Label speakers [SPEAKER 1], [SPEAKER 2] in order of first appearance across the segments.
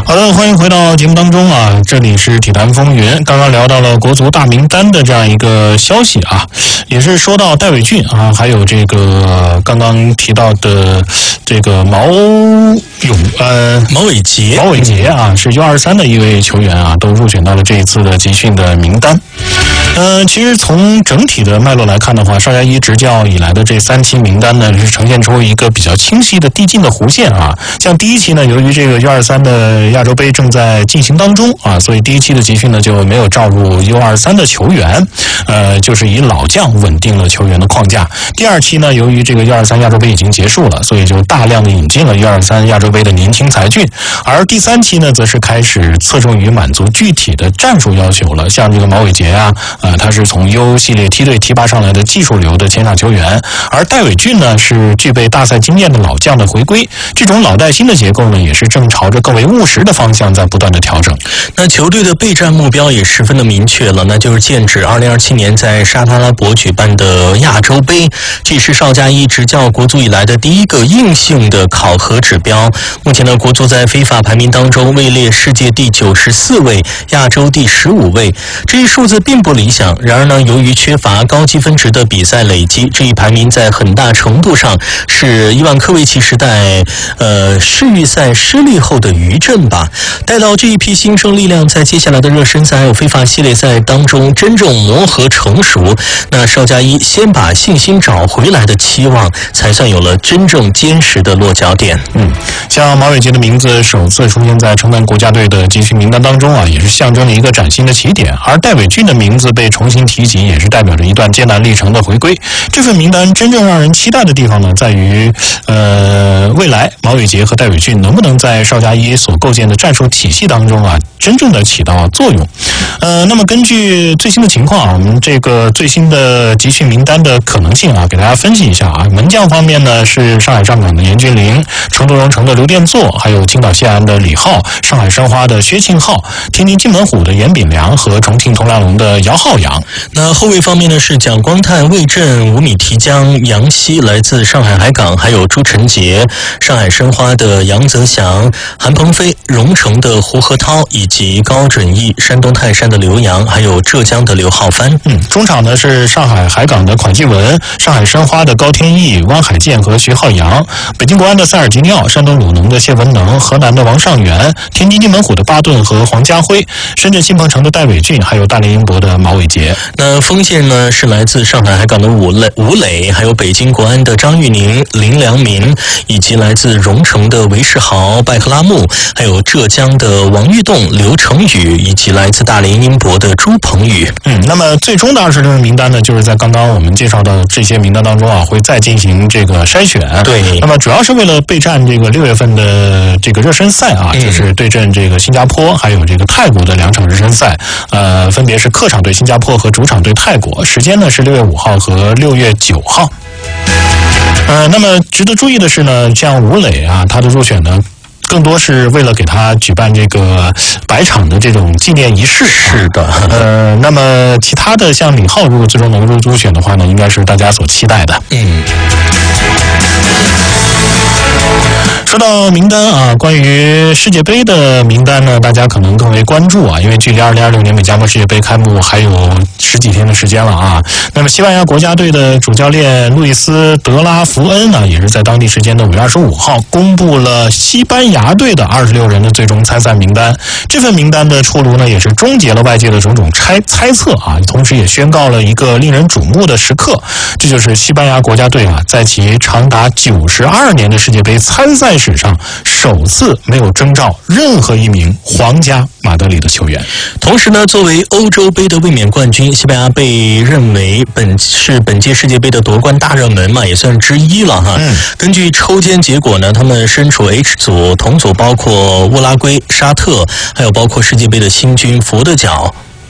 [SPEAKER 1] 好的，欢迎回到节目当中啊，这里是体坛风云。刚刚聊到了国足大名单的这样一个消息啊，也是说到戴伟俊啊，还有这个刚刚提到的这个毛伟杰啊，是U23的一位球员啊，都入选到了这一次的集训的名单。其实从整体的脉络来看的话，邵佳一执教以来的这3期名单呢，是呈现出一个比较清晰的递进的弧线啊。像第1期呢，由于这个U23的亚洲杯正在进行当中啊，所以第1期的集训呢就没有召入 U23的球员，就是以老将稳定了球员的框架。第2期呢，由于这个 U23 亚洲杯已经结束了，所以就大量的引进了 U23 亚洲杯的年轻才俊。而第3期呢，则是开始侧重于满足具体的战术要求了，像这个毛伟杰啊，他是从 U 系列梯队提拔上来的技术流的前场球员，而戴伟俊呢是具备大赛经验的老将的回归。这种老带新的结构呢，也是正朝着更为务实的方向在不断的调整。
[SPEAKER 2] 那球队的备战目标也十分的明确了，那就是剑指2027年在沙特阿拉伯举办的亚洲杯。这是邵佳一执教国足以来的第一个硬性的考核指标。目前呢，国足在非法排名当中位列世界第94位，亚洲第15位。这一数字并不理想，然而呢，由于缺乏高积分值的比赛累积，这一排名在很大程度上是伊万科维奇时代世预赛失利后的余震吧。待到这一批新生力量在接下来的热身赛还有非法系列赛当中真正磨合成熟，那邵佳一先把信心找回来的期望，才算有了真正坚实的落脚点。
[SPEAKER 1] 像毛伟杰的名字首次出现在承担国家队的集训名单当中啊，也是象征了一个崭新的起点。而戴伟俊的名字被重新提及，也是代表着一段艰难历程的回归。这份名单真正让人期待的地方呢，在于未来毛伟杰和戴伟俊能不能在邵佳一所构建的战术体系当中啊，真正的起到作用。那么根据最新的情况啊，我们这个最新的集训名单的可能性啊，给大家分析一下啊。门将方面呢，是上海上港的严俊凌，成都蓉城的刘殿座，还有青岛西安的李浩，上海申花的薛庆浩，天津津门虎的严炳良和重庆铜梁龙的姚浩洋。
[SPEAKER 2] 那后卫方面呢，是蒋光太、魏震、吴米提江、杨希来自上海海港，还有朱晨杰，上海申花的杨泽祥、韩鹏飞，蓉城的胡和涛，以及高准翼，山东泰山的刘洋，还有浙江的刘浩帆。
[SPEAKER 1] 中场呢是上海海港的款继文，上海申花的高天意、汪海建和徐浩洋，北京国安的塞尔吉尼奥，山东鲁能的谢文能，河南的王上元，天津津门虎的巴顿和黄家辉，深圳新鹏城的戴伟俊，还有大连英博的毛伟杰。
[SPEAKER 2] 那锋线呢是来自上海海港的吴磊，还有北京国安的张玉宁、林良民，以及来自蓉城的韦世豪、拜克拉木，还有浙江的王玉栋、刘成宇，以及来自大连英博的朱鹏宇。
[SPEAKER 1] 那么最终的26人名单呢，就是在刚刚我们介绍的这些名单当中啊，会再进行这个筛选。
[SPEAKER 2] 对，
[SPEAKER 1] 那么主要是为了备战这个6月份的这个热身赛啊，就是对阵这个新加坡还有这个泰国的2场热身赛，分别是客场对新加坡和主场对泰国，时间呢是6月5号和6月9号。那么值得注意的是呢，像吴磊啊，他的入选呢，更多是为了给他举办这个100场的这种纪念仪式。
[SPEAKER 2] 是的。
[SPEAKER 1] 那么其他的像李浩如果最终能入选的话呢，应该是大家所期待的。说到名单啊，关于世界杯的名单呢，大家可能更为关注啊，因为距离2026年美加墨世界杯开幕还有10几天的时间了啊。那么西班牙国家队的主教练路易斯·德拉福恩呢，也是在当地时间的5月25号公布了西班牙队的26人的最终参赛名单。这份名单的出炉呢，也是终结了外界的种种猜测啊，同时也宣告了一个令人瞩目的时刻，这就是西班牙国家队啊，在其长达92年的世界杯参赛史上首次没有征召任何一名皇家马德里的球员。
[SPEAKER 2] 同时呢，作为欧洲杯的卫冕冠军，西班牙被认为本届世界杯的夺冠大热门嘛，也算之一了哈。根据抽签结果呢，他们身处 H 组，同组包括乌拉圭、沙特，还有包括世界杯的新军佛得角。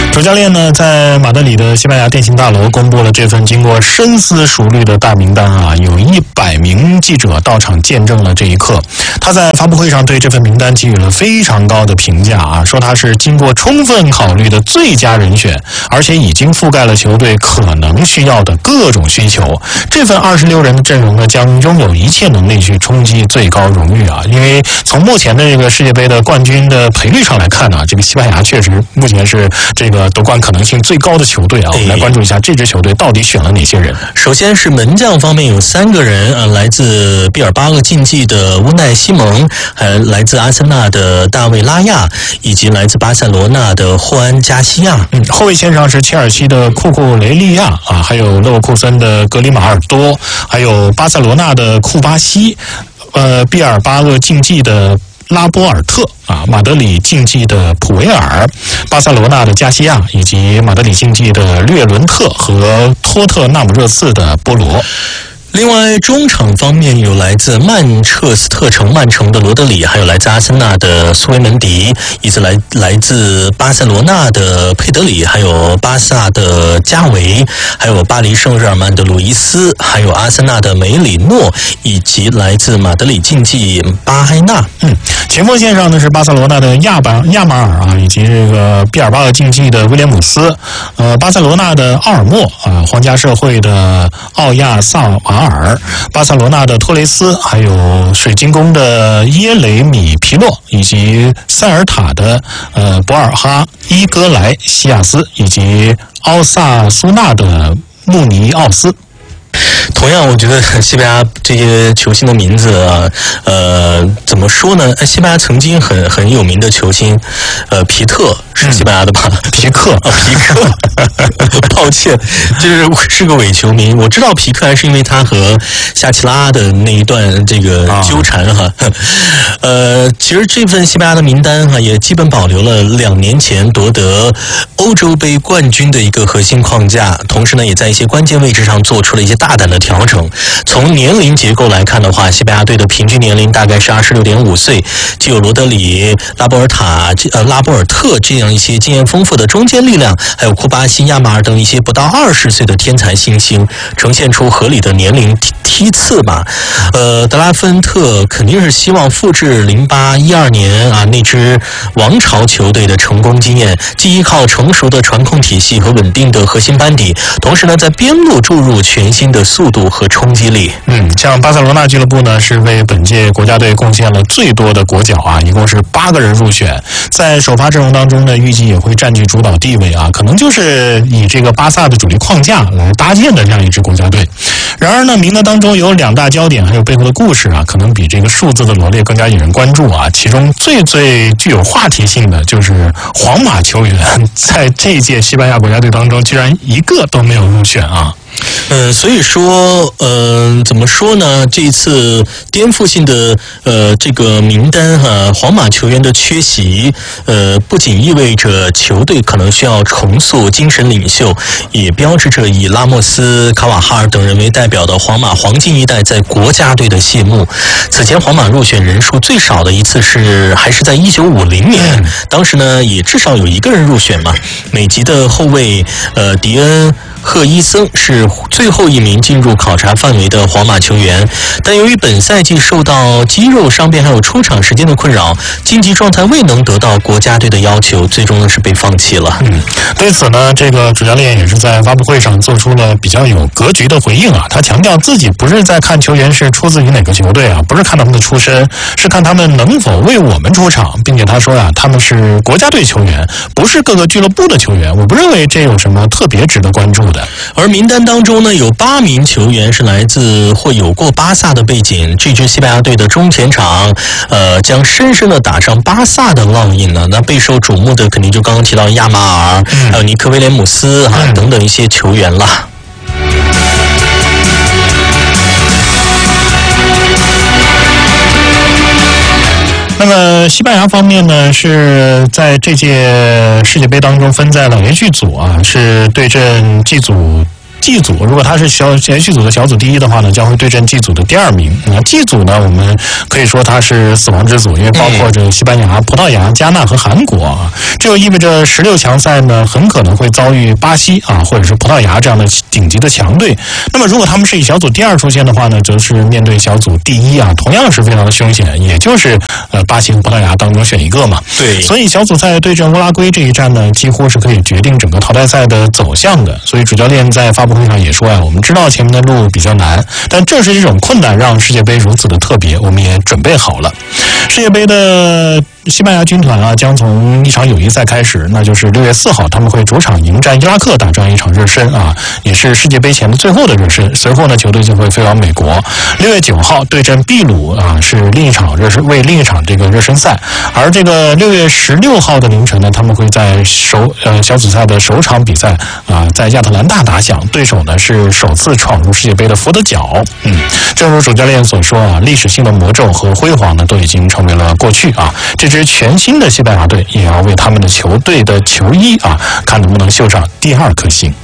[SPEAKER 1] 主教练呢，在马德里的西班牙电信大楼公布了这份经过深思熟虑的大名单啊，有100名记者到场见证了这一刻。他在发布会上对这份名单给予了非常高的评价啊，说他是经过充分考虑的最佳人选，而且已经覆盖了球队可能需要的各种需求。这份26人的阵容呢，将拥有一切能力去冲击最高荣誉啊！因为从目前的这个世界杯的冠军的赔率上来看呢，这个西班牙确实目前是这个夺冠可能性最高的球队啊。我们来关注一下这支球队到底选了哪些人。
[SPEAKER 2] 首先是门将方面有3个人啊，来自毕尔巴鄂竞技的乌奈西蒙，还来自阿森纳的大卫拉亚，以及来自巴塞罗那的霍安加西亚。
[SPEAKER 1] 后卫线上是切尔西的库库雷利亚啊，还有勒沃库森的格里马尔多，还有巴塞罗那的库巴西，毕尔巴鄂竞技的拉波尔特啊，马德里竞技的普维尔，巴塞罗那的加西亚，以及马德里竞技的略伦特和托特纳姆热刺的波罗。
[SPEAKER 2] 另外，中场方面有来自曼彻斯特城曼城的罗德里，还有来自阿森纳的苏维门迪，以及来自巴塞罗那的佩德里，还有巴萨的加维，还有巴黎圣日耳曼的鲁伊斯，还有阿森纳的梅里诺，以及来自马德里竞技巴埃纳。
[SPEAKER 1] 前锋线上呢是巴塞罗那的亚马尔啊，以及这个毕尔巴鄂竞技的威廉姆斯，巴塞罗那的奥尔莫啊，皇家社会的奥亚萨马尔，巴塞罗那的托雷斯，还有水晶宫的耶雷米皮洛，以及塞尔塔的博尔哈伊戈莱西亚斯，以及奥萨苏纳的穆尼奥斯。
[SPEAKER 2] 同样，我觉得西班牙这些球星的名字啊，怎么说呢？西班牙曾经很有名的球星，皮特是西班牙的吧？
[SPEAKER 1] 皮克，
[SPEAKER 2] 抱歉，是个伪球迷。我知道皮克还是因为他和夏奇拉的那一段这个纠缠哈。其实这份西班牙的名单哈也基本保留了2年前夺得欧洲杯冠军的一个核心框架，同时呢也在一些关键位置上做出了一些大胆的调整。从年龄结构来看的话，西班牙队的平均年龄大概是26.5岁，既有罗德里、拉波尔特这样一些经验丰富的中坚力量，还有库巴西、亚马尔等一些不到20岁的天才新星，呈现出合理的年龄梯次吧。德拉芬特肯定是希望复制08-12年啊那支王朝球队的成功经验，既依靠成熟的传控体系和稳定的核心班底，同时呢在边路注入全新的速度和冲击力。
[SPEAKER 1] 像巴塞罗那俱乐部呢是为本届国家队贡献了最多的国脚啊，一共是8个人入选，在首发阵容当中呢预计也会占据主导地位啊，可能就是以这个巴萨的主力框架来搭建的这样一支国家队。然而呢，名单当中有2大焦点，还有背后的故事啊，可能比这个数字的罗列更加引人关注啊。其中最具有话题性的就是皇马球员在这一届西班牙国家队当中居然一个都没有入选啊。
[SPEAKER 2] 所以说，怎么说呢？这一次颠覆性的这个名单哈，皇马球员的缺席，不仅意味着球队可能需要重塑精神领袖，也标志着以拉莫斯、卡瓦哈尔等人为代表的皇马黄金一代在国家队的谢幕。此前皇马入选人数最少的一次还是在1950年，当时呢也至少有1个人入选嘛。美籍的后卫迪恩赫伊森是最后一名进入考察范围的皇马球员，但由于本赛季受到肌肉伤病还有出场时间的困扰，竞技状态未能得到国家队的要求，最终是被放弃了。
[SPEAKER 1] 对此呢，这个主教练也是在发布会上做出了比较有格局的回应啊。他强调自己不是在看球员是出自于哪个球队啊，不是看他们的出身，是看他们能否为我们出场，并且他说呀，他们是国家队球员，不是各个俱乐部的球员。我不认为这有什么特别值得关注的。
[SPEAKER 2] 而名单当中呢，有8名球员是来自或有过巴萨的背景，这支西班牙队的中前场，将深深的打上巴萨的烙印呢。那备受瞩目的肯定就刚刚提到亚马尔，还有尼克威廉姆斯等等一些球员了。
[SPEAKER 1] 那么西班牙方面呢，是在这届世界杯当中分在了 H 组啊，是对阵 G 组 G 组，如果他是H 组的小组第一的话呢，将会对阵 G 组的第2名。那 G 组呢，我们可以说它是死亡之组，因为包括着西班牙、葡萄牙、加纳和韩国啊。这就意味着16强赛呢，很可能会遭遇巴西啊，或者是葡萄牙这样的顶级的强队。那么如果他们是以小组第2出现的话呢，则是面对小组第1啊，同样是非常的凶险，也就是巴西和葡萄牙当中选一个嘛。
[SPEAKER 2] 对，
[SPEAKER 1] 所以小组赛对阵乌拉圭这一战呢，几乎是可以决定整个淘汰赛的走向的。所以主教练在发布会上也说呀，我们知道前面的路比较难，但正是这种困难让世界杯如此的特别，我们也准备好了。世界杯的西班牙军团啊，将从一场友谊赛开始，那就是6月4号，他们会主场迎战伊拉克，打这样一场热身啊，也是世界杯前的最后的热身。随后呢，球队就会飞往美国。6月9号对阵秘鲁啊，是另一场热身，为另一场这个热身赛。而这个6月16号的凌晨呢，他们会在小组赛的首场比赛啊，在亚特兰大打响，对手呢是首次闯入世界杯的佛得角。正如主教练所说啊，历史性的魔咒和辉煌呢，都已经成为了过去啊。这支全新的西班牙队也要为他们的球队的球衣啊，看能不能绣上第2颗星。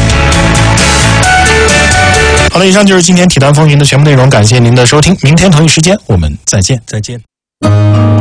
[SPEAKER 1] 好了，以上就是今天体坛风云的全部内容，感谢您的收听，明天同一时间我们再见。